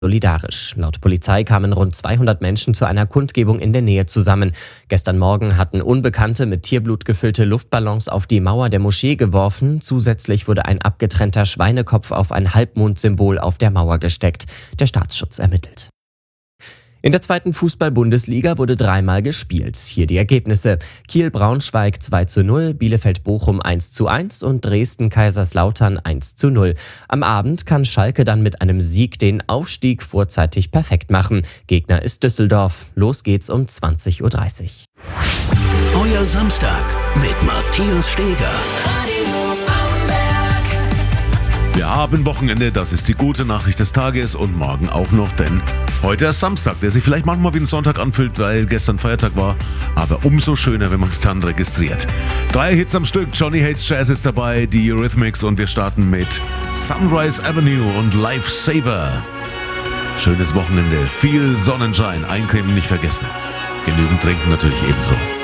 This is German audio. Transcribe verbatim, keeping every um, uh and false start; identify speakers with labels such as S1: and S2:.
S1: solidarisch. Laut Polizei kamen rund zweihundert Menschen zu einer Kundgebung in der Nähe zusammen. Gestern Morgen hatten Unbekannte mit Tierblut gefüllte Luftballons auf die Mauer der Moschee geworfen. Zusätzlich wurde ein abgetrennter Schweinekopf auf ein Halbmondsymbol auf der Mauer gesteckt. Der Staatsschutz ermittelt. In der zweiten Fußball-Bundesliga wurde dreimal gespielt. Hier die Ergebnisse: Kiel-Braunschweig zwei zu null, Bielefeld-Bochum eins zu eins und Dresden-Kaiserslautern eins zu null. Am Abend kann Schalke dann mit einem Sieg den Aufstieg vorzeitig perfekt machen. Gegner ist Düsseldorf. Los geht's um zwanzig Uhr dreißig.
S2: Euer Samstag mit Matthias Steger.
S3: Wir haben Wochenende, das ist die gute Nachricht des Tages und morgen auch noch, denn heute ist Samstag, der sich vielleicht manchmal wie ein Sonntag anfühlt, weil gestern Feiertag war, aber umso schöner, wenn man es dann registriert. Drei Hits am Stück, Johnny Hates Jazz ist dabei, die Eurythmics und wir starten mit Sunrise Avenue und Lifesaver. Schönes Wochenende, viel Sonnenschein, eincremen nicht vergessen. Genügend trinken natürlich ebenso.